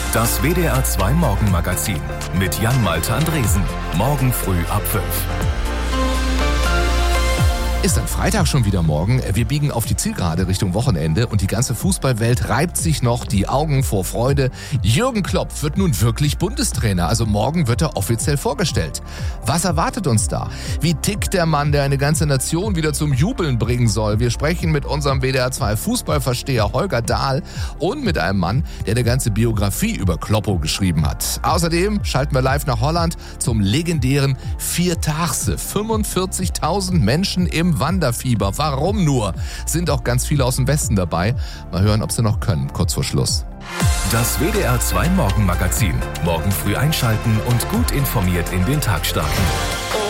Das WDR 2 Morgenmagazin mit Jan-Malte Andresen. Morgen früh ab 5. Ist dann Freitag schon wieder morgen. Wir biegen auf die Zielgerade Richtung Wochenende und die ganze Fußballwelt reibt sich noch die Augen vor Freude. Jürgen Klopp wird nun wirklich Bundestrainer. Also morgen wird er offiziell vorgestellt. Was erwartet uns da? Wie tickt der Mann, der eine ganze Nation wieder zum Jubeln bringen soll? Wir sprechen mit unserem WDR 2 Fußballversteher Holger Dahl und mit einem Mann, der eine ganze Biografie über Kloppo geschrieben hat. Außerdem schalten wir live nach Holland zum legendären Viertaagse. 45.000 Menschen im Wanderfieber. Warum nur? Sind auch ganz viele aus dem Westen dabei. Mal hören, ob sie noch können, kurz vor Schluss. Das WDR 2 Morgenmagazin. Morgen früh einschalten und gut informiert in den Tag starten.